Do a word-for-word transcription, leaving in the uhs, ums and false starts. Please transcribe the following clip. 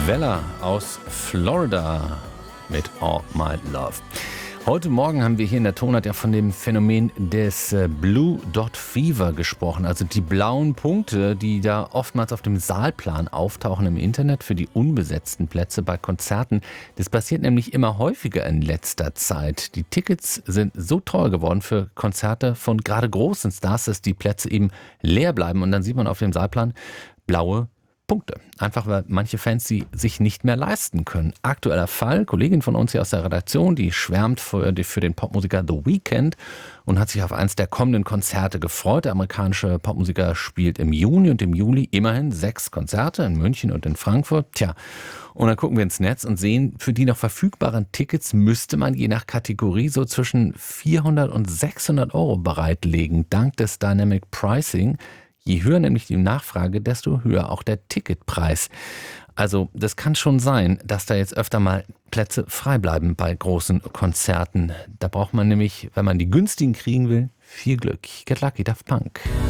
Vella aus Florida mit All My Love. Heute Morgen haben wir hier in der Tonart ja von dem Phänomen des äh, Blue Dot Fever gesprochen, also die blauen Punkte, die da oftmals auf dem Saalplan auftauchen im Internet für die unbesetzten Plätze bei Konzerten. Das passiert nämlich immer häufiger in letzter Zeit. Die Tickets sind so teuer geworden für Konzerte von gerade großen Stars, dass die Plätze eben leer bleiben und dann sieht man auf dem Saalplan blaue Punkte. Einfach weil manche Fans sie sich nicht mehr leisten können. Aktueller Fall, Kollegin von uns hier aus der Redaktion, die schwärmt für, für den Popmusiker The Weeknd und hat sich auf eins der kommenden Konzerte gefreut. Der amerikanische Popmusiker spielt im Juni und im Juli immerhin sechs Konzerte in München und in Frankfurt. Tja, und dann gucken wir ins Netz und sehen, für die noch verfügbaren Tickets müsste man je nach Kategorie so zwischen vierhundert und sechshundert Euro bereitlegen, dank des Dynamic Pricing. Je höher nämlich die Nachfrage, desto höher auch der Ticketpreis. Also das kann schon sein, dass da jetzt öfter mal Plätze frei bleiben bei großen Konzerten. Da braucht man nämlich, wenn man die günstigen kriegen will, viel Glück. Get Lucky, Daft Punk.